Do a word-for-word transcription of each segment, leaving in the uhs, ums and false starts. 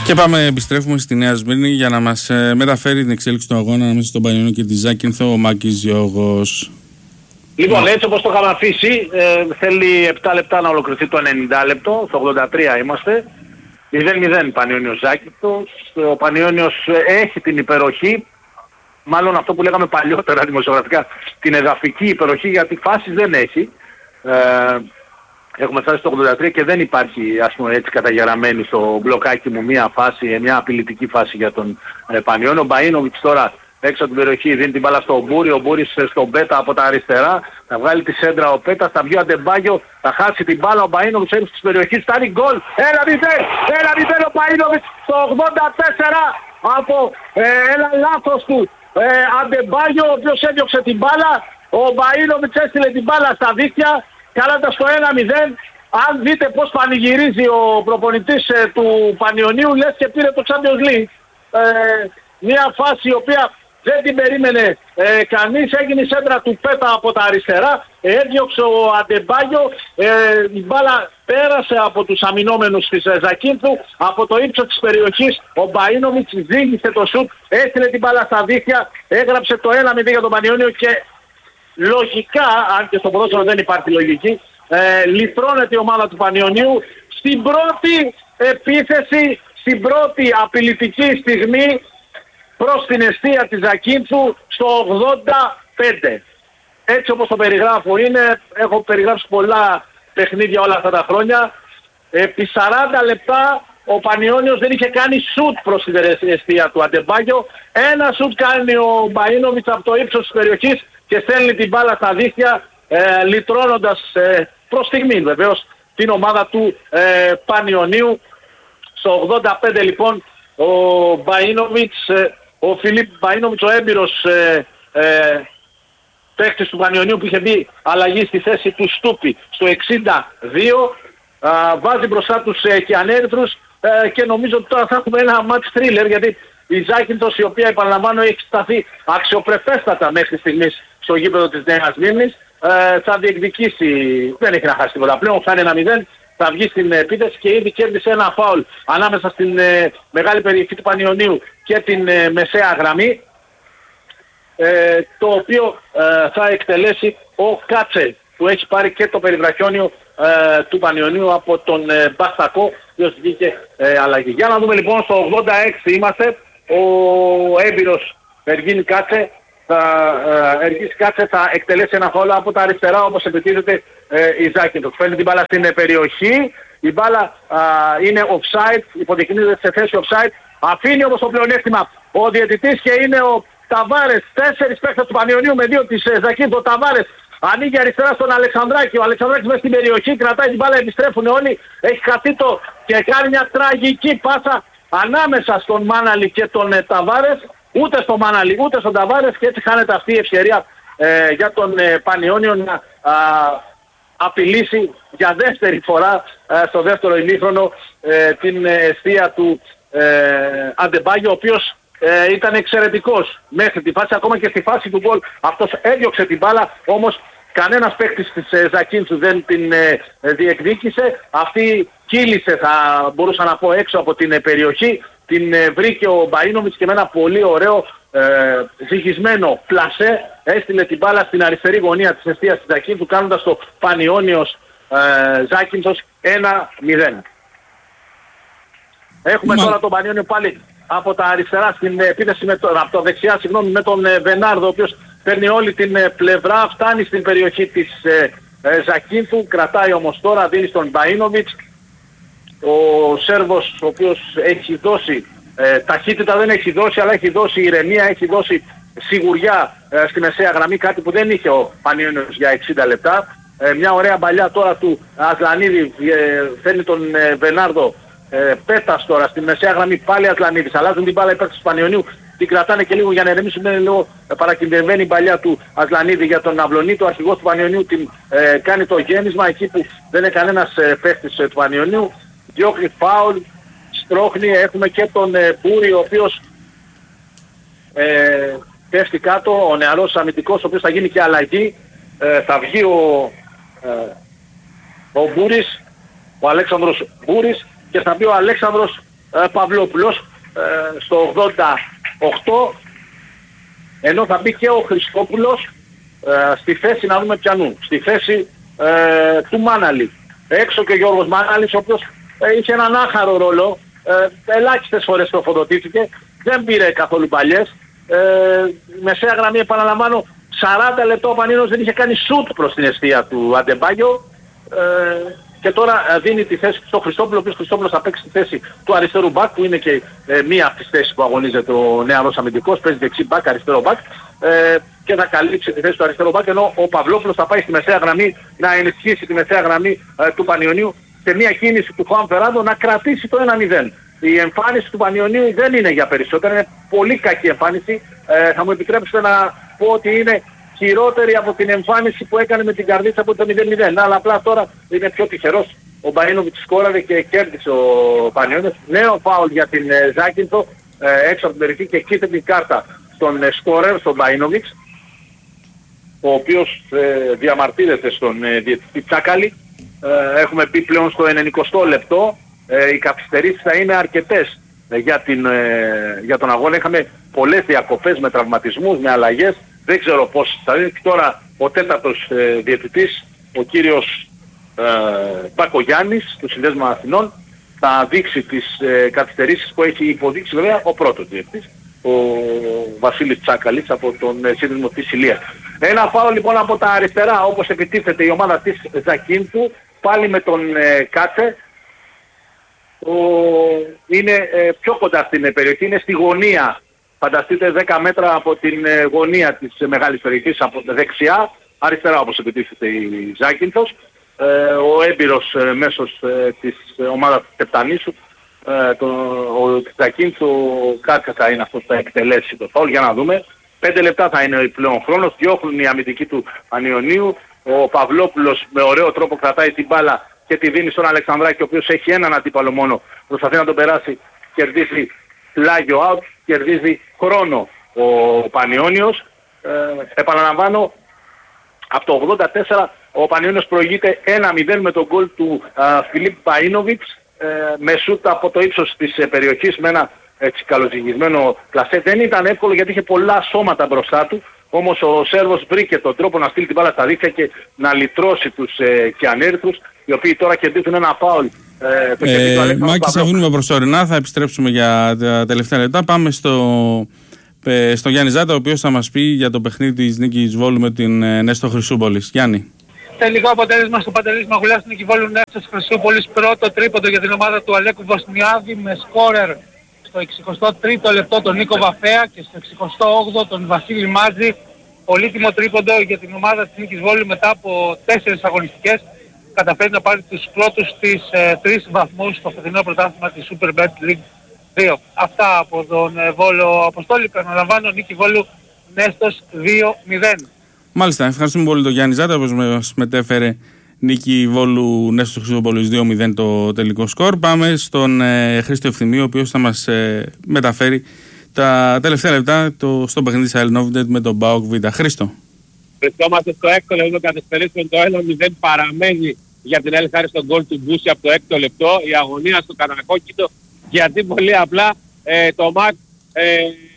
Και πάμε, επιστρέφουμε στη Νέα Σμύρνη για να μας ε, μεταφέρει την εξέλιξη του αγώνα ανάμεσα στον Πανιόνιο και τη Ζάκυνθο, ο Μάκης Γιώργος. Λοιπόν, ναι. Έτσι όπως το είχαμε αφήσει, ε, θέλει επτά λεπτά να ολοκληρωθεί το ενενήντα λεπτό, στο ογδόντα τρία είμαστε. μηδέν μηδέν Πανιόνιος Ζάκυνθος. Ο Πανιόνιος έχει την υπεροχή, μάλλον αυτό που λέγαμε παλιότερα δημοσιογραφικά, την εδαφική υπεροχή, γιατί φάσεις δεν έχει. Ε, Έχουμε φτάσει στο ογδόντα τρία και δεν υπάρχει, ας πούμε, έτσι καταγεγραμμένη στο μπλοκάκι μου μια φάση, μια απειλητική φάση για τον ε, Πανιόνιο. Ο Μπαΐνοβιτς τώρα έξω από την περιοχή δίνει την μπάλα στο Μπούρι, ο Μπούρις στον Πέτα από τα αριστερά, θα βγάλει τη σέντρα ο Πέτας, θα βγει ο Αντεμπάγιο, θα χάσει την μπάλα, ο Μπαΐνοβιτς έρθει της περιοχής, φτάνει γκολ, ένα μηδέν, ένα μηδέν ο Μπαΐνοβιτς στο ογδόντα τέσσερα από ε, ένα λάθος του ε, Αντεμπάγιο, ο οποίος έδιωξε την μπάλα, ο Μπαΐνοβιτς έστειλε την μπάλα στα δίχτυα, κάνοντας το ένα μηδέν. Αν δείτε πως πανηγυρίζει ο προπονητής ε, του Πανιωνίου, λες και πήρε το Champions League. Ε, μια φάση η οποία δεν την περίμενε ε, κανείς, έγινε η σέντρα του Πέτα από τα αριστερά, έδιωξε ο Αντεμπάγιο, ε, η μπάλα πέρασε από τους αμυνόμενους της ε, Ζακίνθου, από το ύψος της περιοχής, ο Μπαΐνοβιτς δίγησε το σουτ, έστειλε την μπάλα στα δίχτυα, έγραψε το ένα μηδέν για τον Πανιώνιο και λογικά, αν και στο ποδόσφαιρο δεν υπάρχει λογική, ε, λυτρώνεται η ομάδα του Πανιωνίου στην πρώτη επίθεση, στην πρώτη απειλητική στιγμή προς την εστία της Ζακίνθου στο ογδόντα πέντε. Έτσι όπως το περιγράφω είναι, έχω περιγράψει πολλά παιχνίδια όλα αυτά τα χρόνια. Επί σαράντα λεπτά ο Πανιώνιος δεν είχε κάνει σουτ προς την εστία του Αντεμπάγιο. Ένα σουτ κάνει ο Μπαΐνοβιτς από το ύψος της περιοχής και στέλνει την μπάλα στα δίχτυα, ε, λυτρώνοντας ε, προς στιγμή βεβαίως την ομάδα του ε, Πανιωνίου. Στο ογδόντα πέντε λοιπόν ο Μπαΐνοβιτς, ε, ο Φιλίπ Μπαΐνοβιτς, ο έμπειρος ε, ε, παίκτης του Πανιωνίου που είχε μπει αλλαγή στη θέση του Στούπη στο εξήντα δύο, ε, βάζει μπροστά τους ε, και ανέρυθρους ε, και νομίζω ότι τώρα θα έχουμε ένα match thriller, γιατί η Ζάκυνθος, η οποία επαναλαμβάνω έχει σταθεί αξιοπρεπέστατα μέχρι στιγμής στο γήπεδο της Νέας Σμύρνης, ε, θα διεκδικήσει, δεν έχει να χάσει τίποτα πλέον, φτάνει ένα μηδέν, θα βγει στην επίθεση και ήδη κέρδισε ένα φάουλ ανάμεσα στην ε, μεγάλη περιοχή του Πανιωνίου και την ε, μεσαία γραμμή, ε, το οποίο ε, θα εκτελέσει ο Κάτσε, που έχει πάρει και το περιβραχιόνιο ε, του Πανιωνίου από τον ε, Μπαστακό, ο οποίος βγήκε ε, αλλαγή. Για να δούμε λοιπόν, στο ογδόντα έξι είμαστε, ο έμπειρος Εργίνη Κάτσε θα, ε, Εργίνης Κάτσε θα εκτελέσει ένα φάουλ από τα αριστερά, όπως επιτίθεται ε, η Ζάκυνθος. Φέρνει την μπάλα στην ε, περιοχή, η μπάλα ε, είναι offside, υποδεικνύεται σε θέση offside, αφήνει όμως το πλεονέκτημα ο διαιτητής και είναι ο Ταβάρες, τέσσερις παίκτες του Πανιωνίου με δύο της ε, Ζακίνθου. Ο Ταβάρες ανοίγει αριστερά στον Αλεξανδράκη, ο Αλεξανδράκης μέσα στην περιοχή, κρατάει την μπάλα, επιστρέφουν όλοι, έχει κατήτο και κάνει μια τραγική πάσα ανάμεσα στον Μάναλη και τον ε, Ταβάρες, ούτε στον Μάναλη ούτε στον Ταβάρες, και έτσι χάνεται αυτή η ευκαιρία ε, για τον ε, Πανιώνιο να α, απειλήσει για δεύτερη φορά ε, στο δεύτερο ημίχρονο ε, την εστία του ε, Αντεμπάγιο, ο οποίος ε, ήταν εξαιρετικός μέχρι τη φάση, ακόμα και στη φάση του γκολ αυτός έδιωξε την μπάλα, όμως κανένας παίκτης της ε, Ζακίνθου δεν την ε, διεκδίκησε. Αυτή κύλησε, θα μπορούσα να πω, έξω από την ε, περιοχή, την ε, βρήκε ο Μπαΐνοβιτς και με ένα πολύ ωραίο ε, ζυγισμένο πλασέ έστειλε την μπάλα στην αριστερή γωνία της εστίας της Ζακίνθου, κάνοντας το Πανιώνιος ε, Ζάκυνθος ένα μηδέν. Έχουμε Μα... τώρα τον Πανιώνιο πάλι από τα αριστερά στην επίθεση, με το, από το δεξιά συγγνώμη, με τον ε, Βενάρδο, ο οποίος παίρνει όλη την ε, πλευρά, φτάνει στην περιοχή της ε, ε, Ζακίνθου, κρατάει όμως τώρα, δίνει στον Μπαΐνοβιτς. Ο Σέρβος, ο οποίος έχει δώσει ε, ταχύτητα, δεν έχει δώσει, αλλά έχει δώσει ηρεμία, έχει δώσει σιγουριά ε, στη μεσαία γραμμή, κάτι που δεν είχε ο Πανιώνιος για εξήντα λεπτά. Ε, μια ωραία μπαλιά τώρα του Ασλανίδη, ε, φέρνει τον ε, Βενάρδο, ε, Πέτας τώρα στη μεσαία γραμμή, πάλι Ασλανίδης, αλλάζουν την μπάλα υπέρ του Πανιωνίου, την κρατάνε και λίγο για να ερεμήσουν, είναι λίγο ε, παρακινδευμένη η μπαλιά του Ασλανίδη για τον Αυλονίτο, ο αρχηγός του Πανιωνίου την ε, κάνει το γέμισμα εκεί που δεν είναι κανένας ε, παίχτης ε, του Πανιωνίου, διώχνει φάουλ, στρώχνει, έχουμε και τον ε, Μπούρη, ο οποίος ε, πέφτει κάτω, ο νεαρός αμυντικός, ο οποίος θα γίνει και αλλαγή, ε, θα βγει ο, ε, ο Μπούρης, ο Αλέξανδρος Μπούρης, και θα μπει ο Αλέξανδρος ε, Παυλόπουλος ε, στο ογδόντα οκτώ, ενώ θα μπει και ο Χριστόπουλος ε, στη θέση, να δούμε ποιανού, στη θέση ε, του Μάναλη. Έξω και ο Γιώργος Μάναλης, ο οποίος ε, είχε έναν άχαρο ρόλο, ε, ελάχιστες φορές τροφοδοτήθηκε, δεν πήρε καθόλου παλιές. Ε, μεσαία γραμμή, επαναλαμβάνω, σαράντα λεπτό ο Πανίνος δεν είχε κάνει σουτ προς την εστία του Αντεμπάγιο, ε, και τώρα δίνει τη θέση στο Χριστόπουλο, ο οποίος Χριστόπουλος θα παίξει τη θέση του αριστερού μπακ, που είναι και ε, μία από τις θέσεις που αγωνίζεται ο νεαρός αμυντικός, παίζει δεξί μπακ, αριστερό μπακ, ε, και θα καλύψει τη θέση του αριστερού μπακ, ενώ ο Παυλόπουλος θα πάει στη μεσαία γραμμή να ενισχύσει τη μεσαία γραμμή ε, του Πανιωνίου σε μία κίνηση του Χουάν Φεράντο να κρατήσει το ένα μηδέν. Η εμφάνιση του Πανιωνίου δεν είναι για περισσότερο, είναι πολύ κακή εμφάνιση. Ε, θα μου επιτρέψετε να πω ότι είναι χειρότερη από την εμφάνιση που έκανε με την Καρδίτσα από το μηδέν μηδέν. Αλλά απλά τώρα είναι πιο τυχερός. Ο Μπαΐνοβιτς σκόραρε και κέρδισε ο Πανιώνιος. Νέο φάουλ για την ε, Ζάκυνθο ε, έξω από την περιοχή και κίτρινη κάρτα στον ε, σκόρερ, στον Μπαΐνοβιτς, ο οποίος ε, διαμαρτύρεται στον ε, διαιτητή Τσάκαλη. Ε, έχουμε πει πλέον στο ενενηκοστό λεπτό. Ε, οι καθυστερήσεις θα είναι αρκετές ε, για, την, ε, για τον αγώνα. Είχαμε πολλές διακοπές με τραυματισμούς, με αλλαγές. Δεν ξέρω πώς θα είναι. Τώρα ο τέταρτος ε, διαιτητής, ο κύριος ε, Μπακογιάννης του Συνδέσμου Αθηνών, θα δείξει τις ε, καθυστερήσεις που έχει υποδείξει βέβαια ο πρώτος διαιτητής, ο Βασίλης Τσάκαλης από τον ε, Σύνδεσμο της Ηλίας. Ένα φάουλ λοιπόν από τα αριστερά, όπως επιτίθεται η ομάδα της Ζακίνθου, πάλι με τον ε, Κάτσε. Ο, είναι ε, πιο κοντά στην περιοχή, είναι στη γωνία. Φανταστείτε δέκα μέτρα από την ε, γωνία της ε, μεγάλης περιοχής, από δεξιά, αριστερά όπως επιτίθεται η Ζάκυνθος. Ε, ο έμπειρος ε, μέσος ε, της ε, ομάδας της Τεπτανήσου, ε, το, ο Ζακύνθου, Κάτσα θα είναι αυτός που θα εκτελέσει το φάουλ, για να δούμε. Πέντε λεπτά θα είναι πλέον χρόνος, διώχνουν οι αμυντικοί του Ανιωνίου. Ο Παυλόπουλος με ωραίο τρόπο κρατάει την μπάλα και τη δίνει στον Αλεξανδράκη, ο οποίος έχει έναν αντίπαλο μόνο, προσπαθεί να τον περάσει, κερδίζει πλάγιο out, κερδίζει χρόνο ο Πανιώνιος. Ε, επαναλαμβάνω, από το ογδόντα τέσσερα ο Πανιώνιος προηγείται ένα μηδέν με τον γκολ του α, Φιλίπ Μπαΐνοβιτς, ε, με σούτ από το ύψος της ε, περιοχής, με ένα έτσι καλοζυγισμένο πλασέ. Δεν ήταν εύκολο γιατί είχε πολλά σώματα μπροστά του, όμως ο Σέρβος βρήκε τον τρόπο να στείλει την μπάλα στα δίχτυα και να λυτρώσει τους ε, κιανέριθους, οι οποίοι τώρα κερδίζουν ένα φάουλ. Ε, ε, Μάκη, θα βγούμε προσωρινά, θα επιστρέψουμε για τα τελευταία λεπτά. Πάμε στο, ε, στο Γιάννη Ζάτα, ο οποίος θα μας πει για το παιχνίδι της Νίκης Βόλου με την ε, Νέστο Χρυσούπολης. Γιάννη. Τελικό αποτέλεσμα στο Παντελής Μαγουλάς στην Νίκη Βόλου Νέστος Χρυσούπολης. Πρώτο τρίποντο για την ομάδα του Αλέκου Βοσνιάδη με σκόρερ στο εξηκοστό τρίτο λεπτό τον Νίκο Βαφέα και στο εξηκοστό όγδοο τον Βασίλη Μάτζη. Πολύτιμο τρίποντο για την ομάδα της Νίκης Βόλου μετά από τέσσερις αγωνιστικές. Καταφέρει να πάρει τους πρώτους της ε, τρεις βαθμούς στο φετινό πρωτάθλημα της Superbet League δύο. Αυτά από τον ε, Βόλο Αποστόλη. Επαναλαμβάνω, Νίκη Βόλου Νέστος δύο μηδέν. Μάλιστα, ευχαριστούμε πολύ τον Γιάννη Ζάτα, όπως μας μετέφερε Νίκη Βόλου Νέστος Χρυσούπολης δύο μηδέν το τελικό σκορ. Πάμε στον ε, Χρήστο Ευθυμίου, ο οποίος θα μας ε, μεταφέρει τα τελευταία λεπτά το, στο παιχνίδι της Αελνόβιντετ με τον ΠΑΟΚ Β. Χρήστο. Βρισκόμαστε στο έκτο λεπτό, καθυστερήσουμε το ένα μηδέν, παραμένει για την ΕΛ χάρη στον γκολ του Μπούση από το έκτο λεπτό. Η αγωνία στο κατακόκκιτο, γιατί πολύ απλά ε, το ΜΑΚ ε,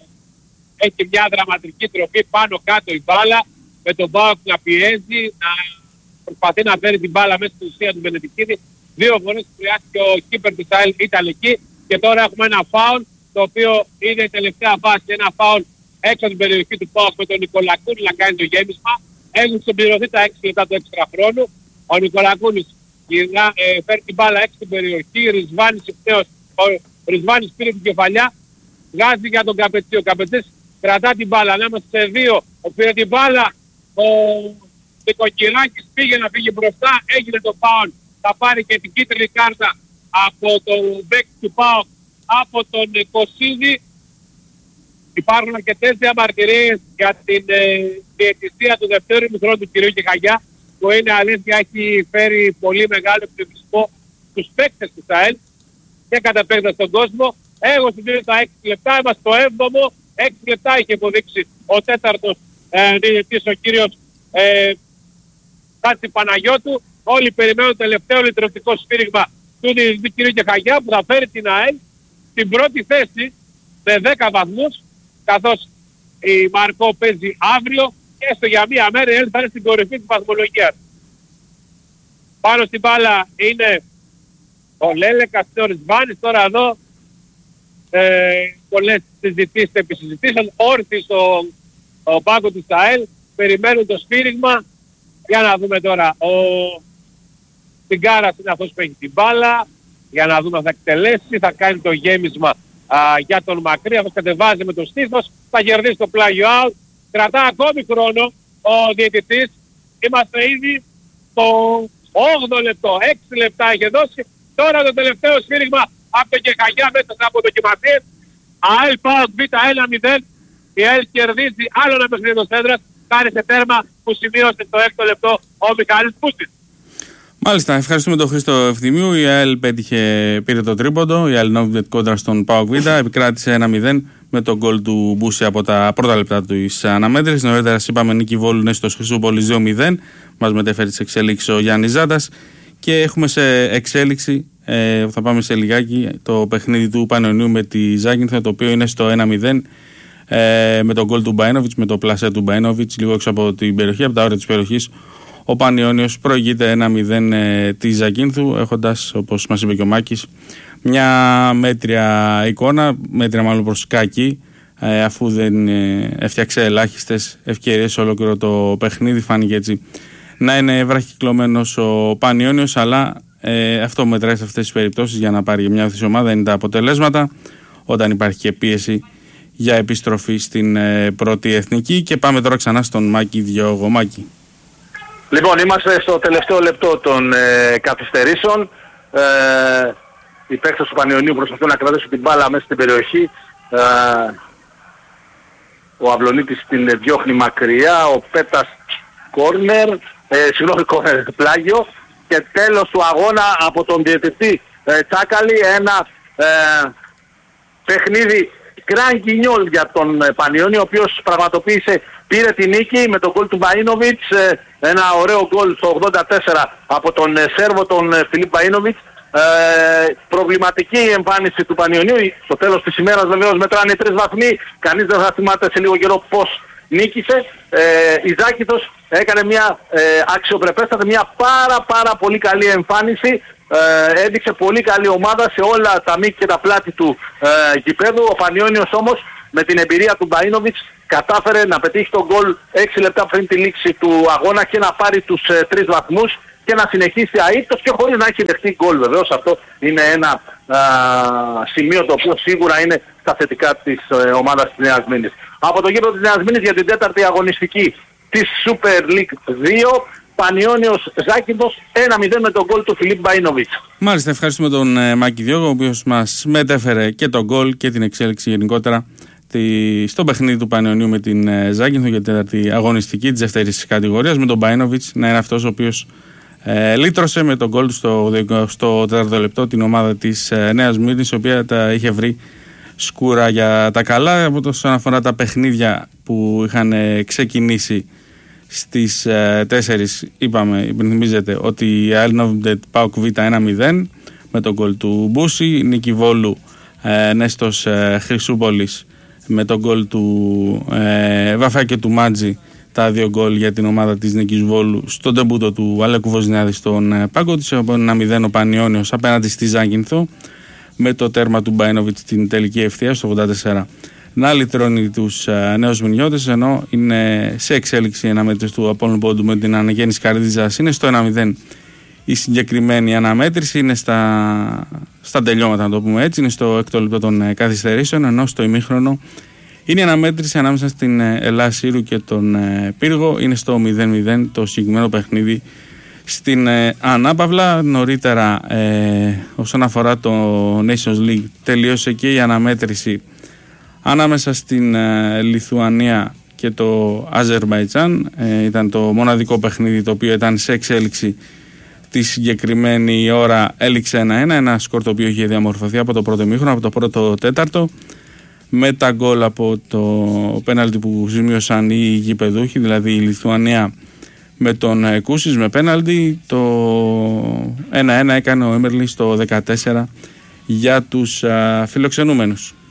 έχει μια δραματική τροπή πάνω κάτω η μπάλα, με τον ΠΑΟΚ να πιέζει, να προσπαθεί να φέρει την μπάλα μέσα στην ουσία του Μπενετικίδη. Δύο φορές που χρειάστηκε ο κίπερ της ΑΕΛ ήταν εκεί και τώρα έχουμε ένα φάουλ, το οποίο είναι η τελευταία φάση, ένα φάουλ έξω από την περιοχή του ΠΑΟΚ με τον Νικολακούνη να κάνει το γέμισμα. Έχουν συμπληρωθεί τα έξι λεπτά του έξτρα χρόνου. Ο Νικολακούνης ε, φέρει την μπάλα έξω στην περιοχή, Ρισβάνης ευθέως, ο Ρισβάνης πήρε την κεφαλιά, βγάζει για τον Καπετσί. Ο Καπετσής κρατά την μπάλα, ανάμεσα σε δύο, ο πήρε την μπάλα, ο Νικοκυράκης πήγε να φύγει μπροστά, έγινε το φάουλ, θα πάρει και την κίτρινη κάρτα από τον μπέκ του ΠΑΟΚ, από τον Κωσίδη. Υπάρχουν αρκετές διαμαρτυρίες για την ε, διαιτησία του δευτέρου ημιχρόνου του κ. Κεχαγιά, που είναι αλήθεια έχει φέρει πολύ μεγάλο πληθυσμό στους παίκτες της ΑΕΛ και κατά επέκταση στον κόσμο. Εγώ συμπλήρω τα έξι λεπτά, είμαστε στο έβδομο, έξι λεπτά είχε υποδείξει ο τέταρτος ε, διαιτητής, ο κύριος ε, Χάτση Παναγιώτου. Όλοι περιμένουν το τελευταίο λειτουργικό σφύριγμα του διαιτητή κ. Κεχαγιά που θα φέρει την ΑΕΛ στην πρώτη θέση με δέκα βαθμούς, καθώς η Μαρκό παίζει αύριο και έστω για μία μέρα η ΕΛ θα είναι στην κορυφή της βαθμολογίας. Πάνω στην μπάλα είναι ο Λέλεκας, ο Ρισβάνης. Τώρα εδώ ε, πολλές συζητήσεις επισυζητήσεων, όρθιοι στο ο πάγκο του ΣΑΕΛ, περιμένουν το σφύριγμα. Για να δούμε τώρα, ο Τιγκάρας είναι αυτός που έχει την μπάλα, για να δούμε αν θα εκτελέσει, θα κάνει το γέμισμα α, για τον Μακρύ, αυτός κατεβάζει με το στήθος, θα κερδίσει το πλάγιο out, κρατά ακόμη χρόνο ο διαιτητής, είμαστε ήδη στο όγδοο λεπτό, έξι λεπτά έχει δώσει, τώρα το τελευταίο σφύριγμα από το Κεχαγιά μέσα από το Κιμαθίες, ΑΕΛ ΠΑΟΚ Β ένα μηδέν, η ΑΕΛ κερδίζει άλλο ένα παιχνίδι το Σέντρας, κάνει σε τέρμα που σημείωσε το έκτο λεπτό ο Μιχάλης Πούστης. Μάλιστα, ευχαριστούμε τον Χρήστο Ευθυμίου. Η ΑΕΛ πέτυχε, πήρε το τρίποντο. Η ΑΕΛ Νόβιτ κόντρα στον ΠΑΟΚ Β επικράτησε ένα μηδέν με τον γκολ του Μπούση από τα πρώτα λεπτά της αναμέτρησης. Νωρίτερα είπαμε νίκη Βόλου Νέστος Χρυσούπολης δύο μηδέν. Μας μετέφερε τις εξέλιξεις ο Γιάννης Ζάντας. Και έχουμε σε εξέλιξη, ε, θα πάμε σε λιγάκι, το παιχνίδι του Πανιωνίου με τη Ζάκυνθο, το οποίο είναι στο ένα μηδέν. Ε, με τον γκολ του Μπάινοβιτς, με το πλασέ του Μπάινοβιτς, λίγο έξω από την περιοχή, από τα όρια της περιοχής. Ο Πανιώνιος προηγείται ένα μηδέν ε, τη Ζακίνθου, έχοντας, όπως μας είπε και ο Μάκης, μια μέτρια εικόνα, μέτρια μάλλον προς κακή, ε, αφού δεν ε, έφτιαξε ελάχιστες ευκαιρίες σε ολόκληρο το παιχνίδι. Φάνηκε έτσι να είναι βραχυκλωμένος ο Πανιώνιος, αλλά ε, αυτό μετράει σε αυτές τις περιπτώσεις για να πάρει μια ευθύς ομάδα, είναι τα αποτελέσματα, όταν υπάρχει και πίεση για επιστροφή στην ε, πρώτη εθνική. Και πάμε τώρα ξανά στον Μάκη Διώγο. Μάκη. Λοιπόν, είμαστε στο τελευταίο λεπτό των ε, καθυστερήσεων. Ε, οι παίκτες του Πανιωνίου προσπαθούν να κρατήσουν την μπάλα μέσα στην περιοχή. Ε, ο Αυλονίτης την διώχνει μακριά, ο Πέτας κόρνερ, ε, συγγνώμη, κόρνερ πλάγιο. Και τέλος του αγώνα από τον διαιτητή ε, Τσάκαλη, ένα ε, παιχνίδι Grand Guignol για τον Πανιώνιο, ο οποίος πραγματοποίησε, πήρε τη νίκη με τον γκολ του Μπαΐνοβιτς, ένα ωραίο γκολ στο ογδόντα τέσσερα από τον Σέρβο, τον Φιλίπ Μπαΐνοβιτς. Ε, προβληματική η εμφάνιση του Πανιωνίου. Στο τέλος της ημέρας βεβαίως μετράνε τρεις βαθμοί, κανείς δεν θα θυμάται σε λίγο καιρό πώς νίκησε. Ε, η Ζάκηθος έκανε μια ε, αξιοπρεπέστατη, μια πάρα πάρα πολύ καλή εμφάνιση. Ε, έδειξε πολύ καλή ομάδα σε όλα τα μήκη και τα πλάτη του ε, γηπέδου. Ο Πανιώνιος όμως με την εμπειρία του Μπαΐνοβιτς κατάφερε να πετύχει τον γκολ έξι λεπτά πριν τη λήξη του αγώνα και να πάρει τους ε, τρεις βαθμούς και να συνεχίσει αείπτος και χωρίς να έχει δεχτεί γκολ. Βεβαίως αυτό είναι ένα α, σημείο το οποίο σίγουρα είναι στα θετικά της ε, ομάδας της Νέας Μήνης. Από το γήπεδο της Νέας Μήνης για την τέταρτη αγωνιστική της Super League δύο, Πανιώνιος Ζάκυνθος ένα μηδέν με τον γκολ του Φιλίπ Μπαΐνοβιτς. Μάλιστα, ευχαριστούμε τον ε, Μάκη Διώγο, ο οποίος μας μετέφερε και τον γκολ και την εξέλιξη γενικότερα τη, στο παιχνίδι του Πανιωνίου με την ε, Ζάκυνθο για την τέταρτη αγωνιστική της δεύτερης κατηγορίας, με τον Μπαΐνοβιτς να είναι αυτός ο οποίος ε, λύτρωσε με τον γκολ στο, στο τέταρτο λεπτό την ομάδα της ε, Νέας Μύρνης, η οποία τα είχε βρει σκούρα για τα καλά. Από το όσον αφορά τα παιχνίδια που είχαν ε, ξεκινήσει στις ε, τέσσερις, είπαμε, υπενθυμίζετε ότι η ΑΕΛ Νόβιτ ΠΑΟΚ Β ένα μηδέν με τον γκολ του Μπούση, νίκη Βόλου ε, Νέστος ε, Χρυσούπολης με τον γκολ του ε, Βαφά και του Μάτζη, τα δύο γκολ για την ομάδα της Νίκης Βόλου στον τεμπούτο του Αλέκου Βοζνιάδη στον ε, πάγκο της. Από ένα μηδέν ο Πανιώνιος απέναντι στη Ζάκυνθο με το τέρμα του Μπάινοβιτς στην τελική ευθεία στο ογδόντα τέσσερα να λυτρώνει τους uh, νέους μηνιώτες, ενώ είναι σε εξέλιξη η αναμέτρηση του Απόλλων Πόντου με την αναγέννηση Καρδίτζας. Είναι στο ένα μηδέν η συγκεκριμένη αναμέτρηση, είναι στα, στα τελειώματα, να το πούμε έτσι, είναι στο έκτο λεπτό των uh, καθυστερήσεων, ενώ στο ημίχρονο είναι η αναμέτρηση ανάμεσα στην uh, Ελλάς Σύρου και τον uh, Πύργο, είναι στο μηδέν μηδέν το συγκεκριμένο παιχνίδι στην uh, ανάπαυλα. Νωρίτερα uh, όσον αφορά το Nations League τελείωσε και η αναμέτρηση ανάμεσα στην ε, Λιθουανία και το Αζερμπαϊτζάν. Ε, ήταν το μοναδικό παιχνίδι το οποίο ήταν σε εξέλιξη τη συγκεκριμένη ώρα, έληξε ένα ένα, ένα σκορ το οποίο είχε διαμορφωθεί από το πρώτο ημίχρονο, από το πρώτο τέταρτο, με τα γκολ από το πέναλτι που σημείωσαν οι γηπεδούχοι, δηλαδή η Λιθουανία με τον ε, Κούσις με πέναλτι. Το ένα ένα έκανε ο Έμερλι στο δεκατέσσερα για τους α, φιλοξενούμενους.